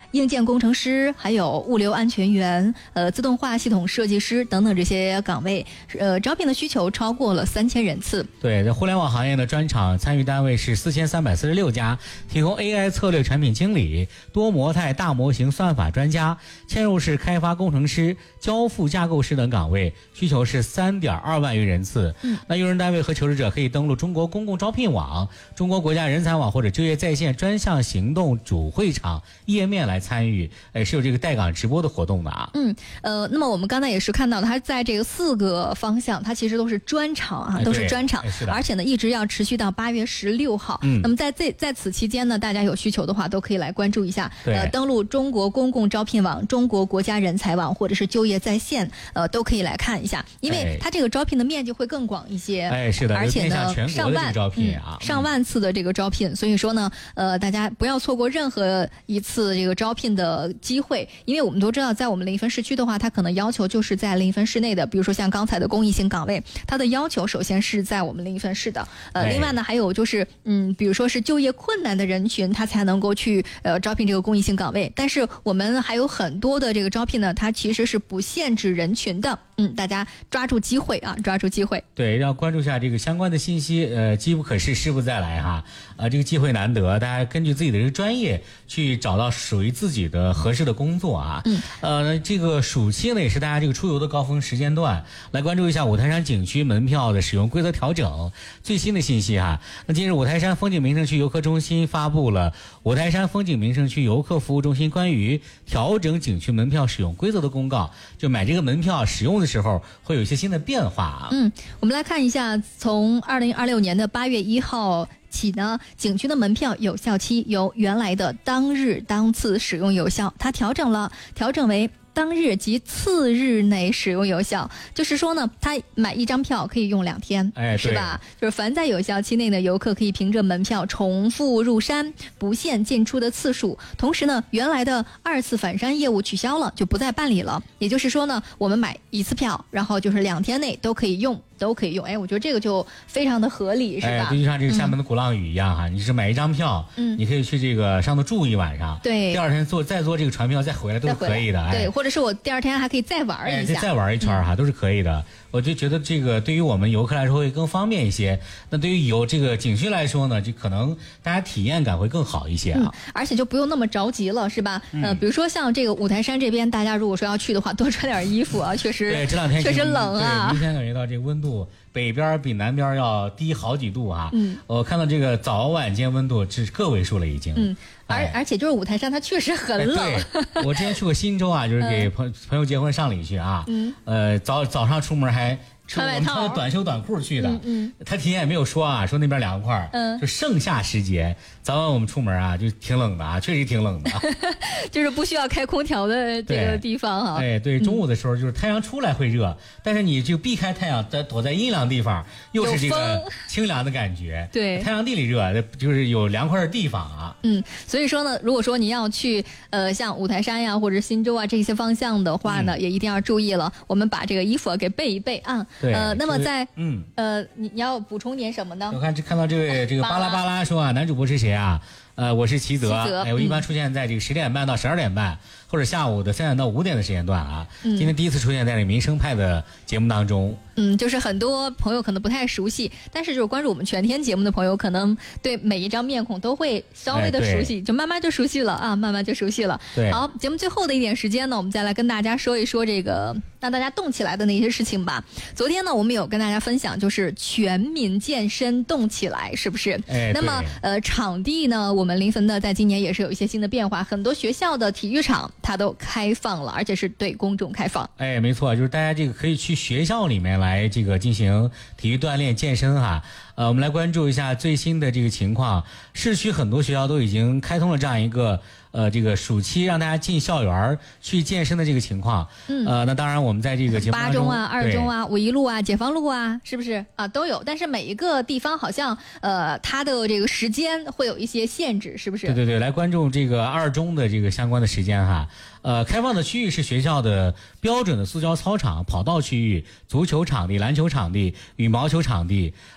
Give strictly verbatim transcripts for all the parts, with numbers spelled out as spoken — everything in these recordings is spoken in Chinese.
硬件工程师，还有物流安全员、呃自动化系统设计师等等这些岗位，呃招聘的需求超过了三千人次。 对，在互联网行业的专场参与单位是四千三百四十六家，提供 A I 策略产品经理、多模态大模型算法专家、嵌入式开发工程师、交付架构师等岗位，需求是三点二万余人次。嗯，那用人单位和求职者可以登录中国公共招聘网、中国国家人才网或者就业在线专项行动主会场页面来参与，呃，是有这个带岗直播的活动的啊。 嗯，呃，那么我们刚才也是看到了，它在这个四个方向，它其实都是专场啊，都是专场， 哎、是的， 而且呢，一直要持续到八月十六号。嗯，那么在这在此期间呢，大家有需求的话，都可以来关注一下。呃，登录中国公共招聘网、中国国家人才网或者是就业在线，呃，都可以来看一下，因为它这个招聘的面积会更广一些。 哎，是的， 而且呢，上万招聘啊、 嗯，上万次的这个招聘，所以说呢，呃，大家不要错过任何一次这个招聘的机会，因为我们都知道，在我们临汾市区的话，它可能要求就是在临汾市内的，比如说像刚才的公益性岗位，它的要求首先是在我们临汾市的。呃，另外呢，还有就是，嗯，比如说是就业困难的人群，他才能够去呃招聘这个公益性岗位。但是我们还有很多的这个招聘呢，它其实是不限制人群的。嗯，大家抓住机会啊，抓住机会。 对，要关注一下这个相关的信息。呃，机不可失，失不再来哈。呃，这个机会难得，大家根据自己的这个专业去找到属于自己的合适的工作啊。嗯。呃，这个暑期呢也是大家这个出游的高峰时间段，来关注一下五台山景区门票的使用规则调整最新的信息哈。那近日五台山风景名胜区游客中心发布了五台山风景名胜区游客服务中心关于调整景区门票使用规则的公告，就买这个门票使用的时候会有一些新的变化啊。 嗯，我们来看一下，从二零二六年的八月一号起呢，景区的门票有效期由原来的当日当次使用有效，它调整了，调整为当日及次日内使用有效，就是说呢，他买一张票可以用两天， 哎， 是吧？就是凡在有效期内的游客可以凭着门票重复入山，不限进出的次数。同时呢，原来的二次返山业务取消了，就不再办理了。也就是说呢，我们买一次票，然后就是两天内都可以用。都可以用，哎，我觉得这个就非常的合理，是吧？ 哎，就像这个厦门的鼓浪屿一样哈、嗯，你是买一张票，嗯，你可以去这个上头住一晚上， 对， 第二天坐再坐这个船票再回来都是可以的， 对，哎、或者是我第二天还可以再玩一下， 哎、再玩一圈哈、嗯，都是可以的。我就觉得这个对于我们游客来说会更方便一些，那对于游这个景区来说呢，就可能大家体验感会更好一些啊，嗯、 而且就不用那么着急了，是吧？嗯、呃，比如说像这个五台山这边，大家如果说要去的话，多穿点衣服啊，确实， 对，这两天确实冷啊， 明显感觉到这个温度。北边比南边要低好几度啊！嗯，我看到这个早晚间温度是个位数了已经。嗯， 而、哎、而且就是五台山它确实很冷。 哎、对，我之前去过新州啊，就是给朋、嗯、朋友结婚上礼去啊。嗯，呃，早早上出门还。 穿外套， 穿短袖短裤去的。 嗯嗯， 他提前也没有说啊，说那边凉快。嗯，就盛夏时节，早晚我们出门啊，就挺冷的啊，确实挺冷的。 就是不需要开空调的这个地方哈。 哎，对，中午的时候就是太阳出来会热，嗯、但是你就避开太阳，在躲在阴凉地方，又是这个清凉的感觉。 对， 太阳地里热，就是有凉快的地方啊。 嗯，所以说呢，如果说你要去呃像五台山呀或者新州啊这些方向的话呢，嗯、也一定要注意了，我们把这个衣服给备一备啊。 对， 呃，那么在嗯呃，你你要补充点什么呢？ 我看这看到这位这个巴拉巴拉说啊，男主播是谁啊？呃，我是齐泽，哎，我一般出现在这个十点半到十二点半，嗯、或者下午的三点到五点的时间段啊。嗯、今天第一次出现在这民生派的节目当中。 嗯，就是很多朋友可能不太熟悉，但是就是关注我们全天节目的朋友，可能对每一张面孔都会稍微的熟悉，哎、就慢慢就熟悉了啊，慢慢就熟悉了。 对， 好，节目最后的一点时间呢，我们再来跟大家说一说这个让大家动起来的那些事情吧。昨天呢，我们有跟大家分享，就是全民健身动起来，是不是？ 哎， 那么呃，场地呢，我们临汾呢，在今年也是有一些新的变化，很多学校的体育场它都开放了，而且是对公众开放。 哎，没错，就是大家这个可以去学校里面来。来这个进行体育锻炼健身哈，呃，我们来关注一下最新的这个情况。市区很多学校都已经开通了这样一个呃这个暑期让大家进校园去健身的这个情况。嗯，呃，那当然我们在这个节目当中， 八中啊、二中啊、五一路啊、解放路啊，是不是啊都有？但是每一个地方好像呃它的这个时间会有一些限制，是不是？ 对对对，来关注这个二中的这个相关的时间哈。呃，开放的区域是学校的标准的塑胶操场、跑道区域、足球场地、篮球场地、羽毛球场地。呃，教学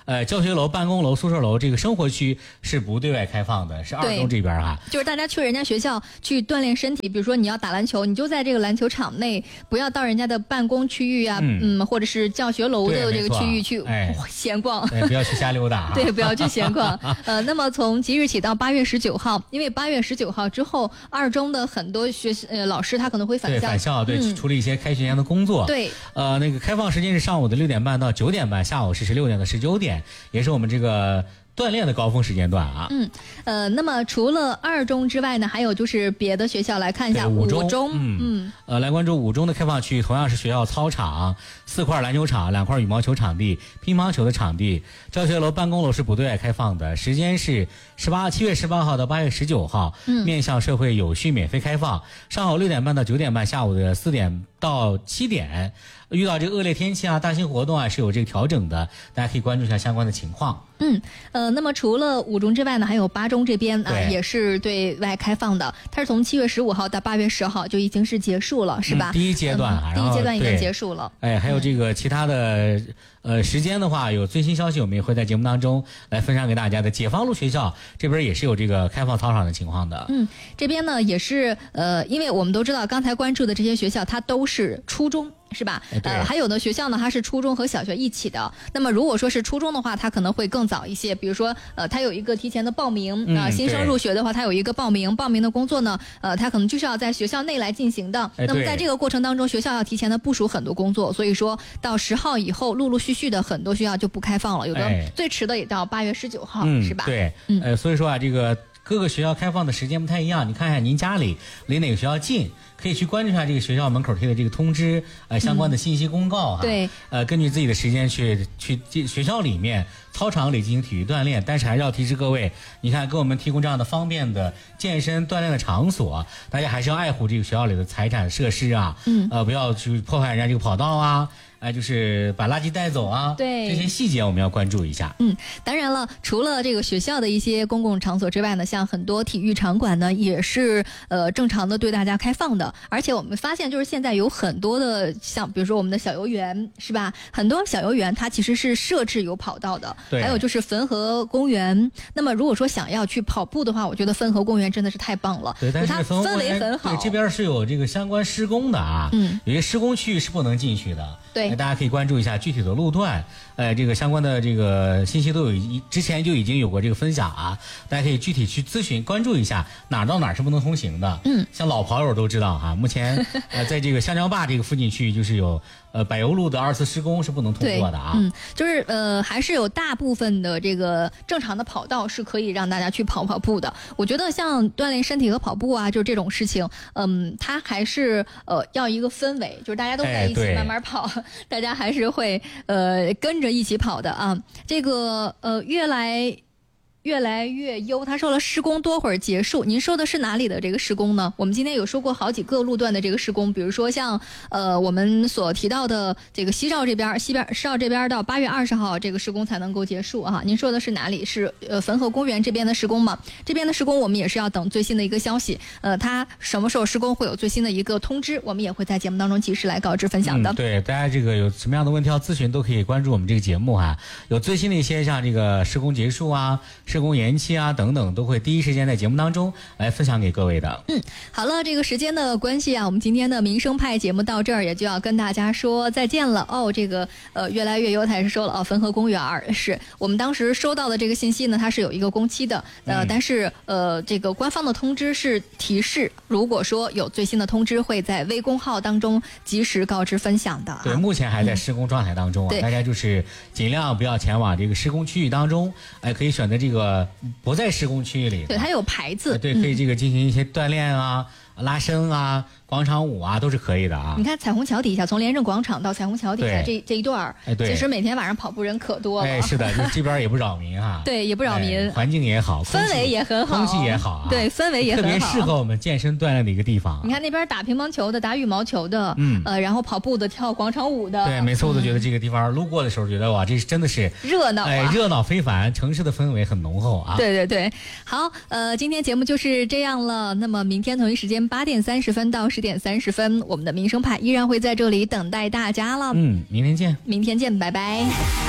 学楼、办公楼、宿舍楼这个生活区是不对外开放的，是二中这边啊。 就是大家去人家学校去锻炼身体，比如说你要打篮球，你就在这个篮球场内，不要到人家的办公区域啊，嗯，嗯或者是教学楼的这个区域去闲逛， 哎、不要去瞎溜达。 对，不要去闲逛。呃，那么从即日起到八月十九号，因为八月十九号之后，二中的很多学呃老师他可能会返校， 对返校，对、嗯、处理一些开学前的工作。 对， 呃，那个开放时间是上午的六点半到九点半，下午是十六点到十九点，也是我们这个锻炼的高峰时间段啊。 嗯，呃，那么除了二中之外呢，还有就是别的学校，来看一下五中。 五中嗯嗯，呃，来关注五中的开放区，同样是学校操场、四块篮球场、两块羽毛球场地、乒乓球的场地，教学楼、办公楼是不对外开放的，时间是十八七月十八号到八月十九号，嗯，面向社会有序免费开放，上午六点半到九点半，下午的四点到七点。遇到这个恶劣天气啊，大型活动啊是有这个调整的，大家可以关注一下相关的情况。 嗯，呃，那么除了五中之外呢，还有八中这边啊也是对外开放的，它是从七月十五号到八月十号就已经是结束了，是吧？ 嗯、第一阶段啊、 嗯，第一阶段已经结束了。 哎，还有这个其他的、嗯、呃时间的话，有最新消息我们也会在节目当中来分享给大家的。解放路学校这边也是有这个开放操场的情况的。 嗯，这边呢也是呃，因为我们都知道刚才关注的这些学校，它都是初中。是吧？呃，还有的学校呢，它是初中和小学一起的。那么如果说是初中的话，它可能会更早一些。比如说，呃，它有一个提前的报名啊、呃，新生入学的话，它有一个报名，报名的工作呢，呃，它可能就是要在学校内来进行的。那么在这个过程当中，学校要提前的部署很多工作，所以说到十号以后，陆陆续续的很多学校就不开放了，有的最迟的也到八月十九号， 嗯、 是吧？ 对，嗯、呃，所以说啊，这个各个学校开放的时间不太一样，你看一下您家里离哪个学校近。可以去关注一下这个学校门口贴的这个通知，呃，相关的信息公告哈、 嗯。对， 呃，根据自己的时间去去学校里面操场里进行体育锻炼，但是还是要提示各位，你看给我们提供这样的方便的健身锻炼的场所，大家还是要爱护这个学校里的财产设施啊，嗯，呃，不要去破坏人家这个跑道啊。哎，就是把垃圾带走啊， 对， 这些细节我们要关注一下。 嗯，当然了，除了这个学校的一些公共场所之外呢，像很多体育场馆呢，也是呃正常的对大家开放的。而且我们发现，就是现在有很多的，像比如说我们的小游园，是吧？很多小游园它其实是设置有跑道的，还有就是汾河公园。那么如果说想要去跑步的话，我觉得汾河公园真的是太棒了， 对，但是它氛围很好。 对，这边是有这个相关施工的啊，嗯，有些施工区域是不能进去的。 对， 大家可以关注一下具体的路段，呃，这个相关的这个信息都有一之前就已经有过这个分享啊，大家可以具体去咨询关注一下哪儿到哪儿是不能通行的。嗯，像老跑友都知道哈、啊，目前呃在这个香蕉坝这个附近区域就是有呃柏油路的二次施工是不能通过的啊。 嗯，就是呃还是有大部分的这个正常的跑道是可以让大家去跑跑步的。我觉得像锻炼身体和跑步啊，就是这种事情，嗯，它还是呃要一个氛围，就是大家都在一起慢慢跑。哎大家还是会呃跟着一起跑的啊，这个呃越来越来越优，他说了施工多会儿结束，您说的是哪里的这个施工呢？我们今天有说过好几个路段的这个施工，比如说像呃我们所提到的这个西照这边，西边西照这边到八月二十号这个施工才能够结束啊。您说的是哪里？是呃汾河公园这边的施工吗？这边的施工我们也是要等最新的一个消息，呃，它什么时候施工会有最新的一个通知，我们也会在节目当中及时来告知分享的。 嗯、对，大家这个有什么样的问题要咨询，都可以关注我们这个节目哈、啊，有最新的一些像这个施工结束啊。施工延期啊等等都会第一时间在节目当中来分享给各位的。 嗯，好了，这个时间的关系啊，我们今天的民生派节目到这儿也就要跟大家说再见了哦。这个呃越来越优他也是说了哦，汾河公园是我们当时收到的这个信息呢，它是有一个工期的，呃，嗯、但是呃这个官方的通知是提示，如果说有最新的通知，会在微公号当中及时告知分享的、啊。 对，目前还在施工状态当中啊，嗯、大家就是尽量不要前往这个施工区域当中，哎，可以选择这个。不在施工区域里， 对，它有牌子， 对，可以这个进行一些锻炼啊、嗯、拉伸啊、广场舞啊，都是可以的啊。 你看彩虹桥底下，从连胜广场到彩虹桥底下这这一段， 哎，对， 其实每天晚上跑步人可多了。 哎，是的，这边也不扰民哈。 对，也不扰民， 哎、环境也好， 氛围也很好， 空气也好啊。 对，氛围也很好， 特别适合我们健身锻炼的一个地方、啊。 你看那边打乒乓球的、打羽毛球的，嗯，呃，然后跑步的、跳广场舞的。 对，每次我都觉得这个地方、嗯、路过的时候，觉得哇，这真的是热闹、啊， 哎，热闹非凡，城市的氛围很浓厚啊。 对对对，好，呃，今天节目就是这样了。那么明天同一时间八点三十分到十点三十分，我们的民生派依然会在这里等待大家了。 嗯，明天见。 明天见，拜拜。